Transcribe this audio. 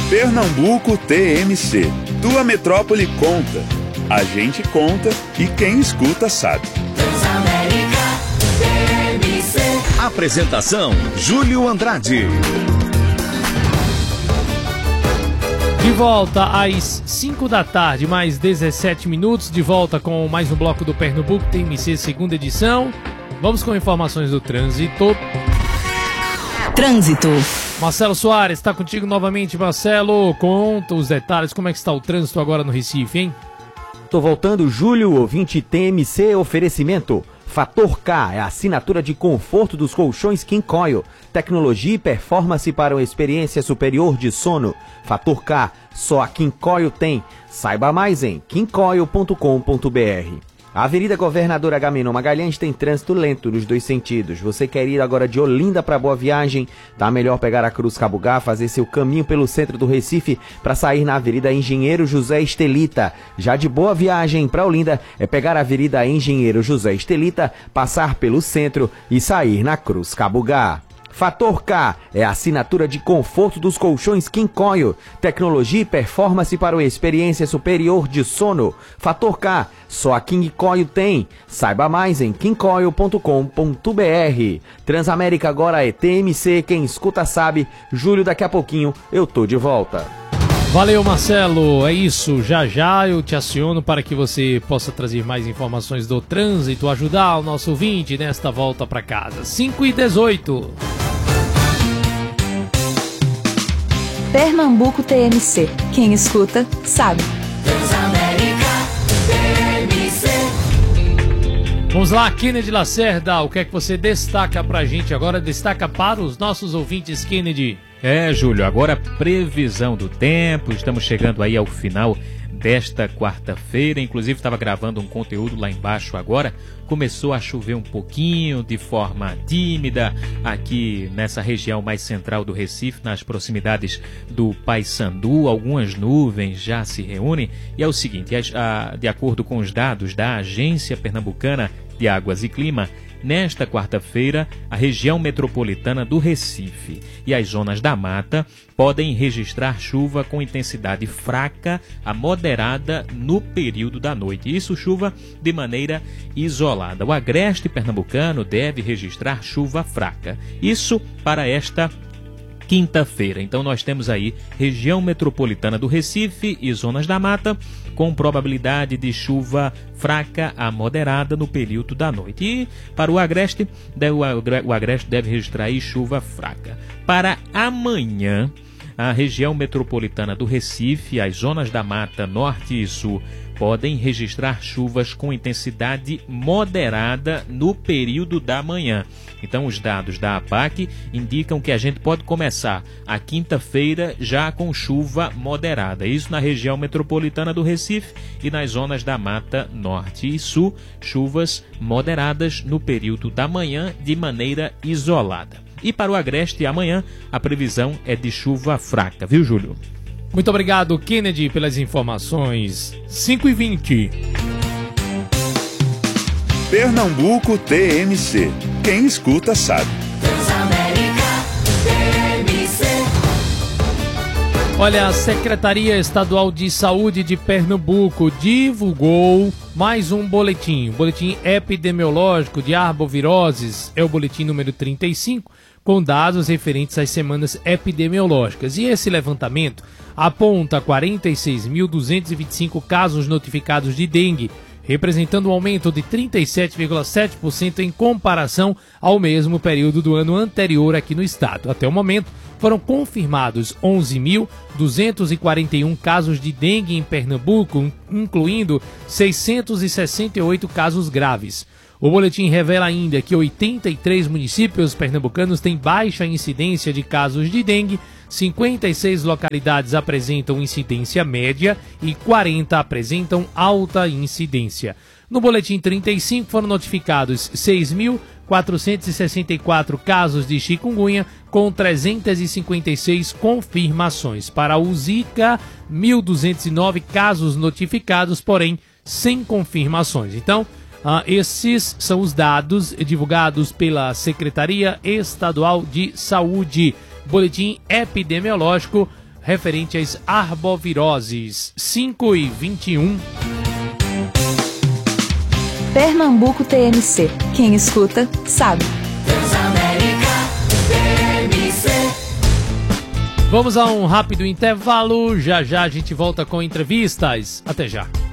Pernambuco TMC. Tua metrópole conta. A gente conta e quem escuta sabe. Transamérica TMC. Apresentação: Júlio Andrade. De volta às 5 da tarde, mais 17 minutos, de volta com mais um bloco do Pernambuco TMC, segunda edição. Vamos com informações do trânsito. Trânsito. Marcelo Soares, está contigo novamente, Marcelo. Conta os detalhes, como é que está o trânsito agora no Recife, hein? Tô voltando, Júlio, ouvinte TMC, oferecimento. Fator K é a assinatura de conforto dos colchões King Coil. Tecnologia e performance para uma experiência superior de sono. Fator K, só a King Coil tem. Saiba mais em kingcoil.com.br. A Avenida Governador Agamenon Magalhães tem trânsito lento nos dois sentidos. Você quer ir agora de Olinda para Boa Viagem? Tá melhor pegar a Cruz Cabugá, fazer seu caminho pelo centro do Recife para sair na Avenida Engenheiro José Estelita. Já de Boa Viagem para Olinda é pegar a Avenida Engenheiro José Estelita, passar pelo centro e sair na Cruz Cabugá. Fator K é a assinatura de conforto dos colchões King Coil. Tecnologia e performance para uma experiência superior de sono. Fator K, só a King Coil tem. Saiba mais em kingcoil.com.br. Transamérica agora é TMC, quem escuta sabe. Júlio, daqui a pouquinho eu tô de volta. Valeu, Marcelo, é isso, já já eu te aciono para que você possa trazer mais informações do trânsito, ajudar o nosso ouvinte nesta volta para casa. 5h18. Pernambuco TMC, quem escuta sabe. Transamérica TMC. Vamos lá, Kennedy Lacerda, o que é que você destaca pra gente agora? Destaca para os nossos ouvintes, Kennedy. Júlio, agora previsão do tempo, estamos chegando aí ao final desta quarta-feira, inclusive estava gravando um conteúdo lá embaixo agora, começou a chover um pouquinho de forma tímida aqui nessa região mais central do Recife, nas proximidades do Paissandu, algumas nuvens já se reúnem e é o seguinte, de acordo com os dados da Agência Pernambucana de Águas e Clima, nesta quarta-feira, a região metropolitana do Recife e as zonas da mata podem registrar chuva com intensidade fraca a moderada no período da noite. Isso chuva de maneira isolada. O agreste pernambucano deve registrar chuva fraca. Isso para esta quinta-feira. Então nós temos aí região metropolitana do Recife e zonas da mata com probabilidade de chuva fraca a moderada no período da noite. E para o agreste deve registrar aí chuva fraca. Para amanhã, a região metropolitana do Recife, as zonas da mata norte e sul podem registrar chuvas com intensidade moderada no período da manhã. Então, os dados da APAC indicam que a gente pode começar a quinta-feira já com chuva moderada. Isso na região metropolitana do Recife e nas zonas da mata norte e sul, chuvas moderadas no período da manhã de maneira isolada. E para o agreste, amanhã, a previsão é de chuva fraca, viu, Júlio? Muito obrigado, Kennedy, pelas informações. 5h20. Pernambuco TMC. Quem escuta sabe. Transamérica TMC. Olha, a Secretaria Estadual de Saúde de Pernambuco divulgou mais um boletim epidemiológico de arboviroses, é o boletim número 35, com dados referentes às semanas epidemiológicas. E esse levantamento aponta 46.225 casos notificados de dengue, representando um aumento de 37,7% em comparação ao mesmo período do ano anterior aqui no estado. Até o momento, foram confirmados 11.241 casos de dengue em Pernambuco, incluindo 668 casos graves. O boletim revela ainda que 83 municípios pernambucanos têm baixa incidência de casos de dengue, 56 localidades apresentam incidência média e 40 apresentam alta incidência. No boletim 35 foram notificados 6.464 casos de chikungunya, com 356 confirmações. Para o Zika, 1.209 casos notificados, porém sem confirmações. Então, esses são os dados divulgados pela Secretaria Estadual de Saúde. Boletim epidemiológico referente às arboviroses. 5h21. Pernambuco TMC. Quem escuta, sabe. Transamérica TMC. Vamos a um rápido intervalo. Já já a gente volta com entrevistas. Até já.